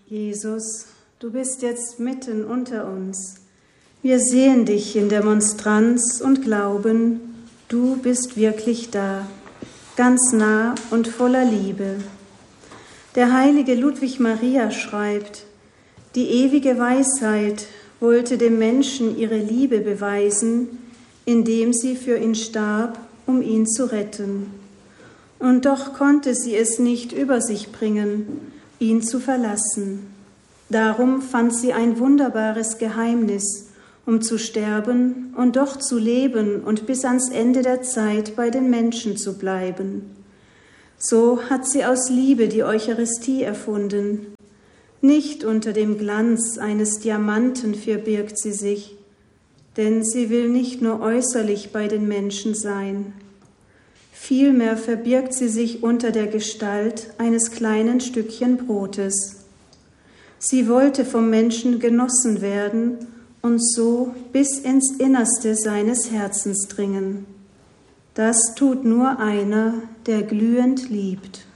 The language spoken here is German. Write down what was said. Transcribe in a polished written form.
Jesus, du bist jetzt mitten unter uns. Wir sehen dich in der Monstranz und glauben, du bist wirklich da, ganz nah und voller Liebe. Der heilige Ludwig Maria schreibt, die ewige Weisheit wollte dem Menschen ihre Liebe beweisen, indem sie für ihn starb, um ihn zu retten. Und doch konnte sie es nicht über sich bringen, ihn zu verlassen. Darum fand sie ein wunderbares Geheimnis, um zu sterben und doch zu leben und bis ans Ende der Zeit bei den Menschen zu bleiben. So hat sie aus Liebe die Eucharistie erfunden. Nicht unter dem Glanz eines Diamanten verbirgt sie sich, denn sie will nicht nur äußerlich bei den Menschen sein. Vielmehr verbirgt sie sich unter der Gestalt eines kleinen Stückchen Brotes. Sie wollte vom Menschen genossen werden und so bis ins Innerste seines Herzens dringen. Das tut nur einer, der glühend liebt.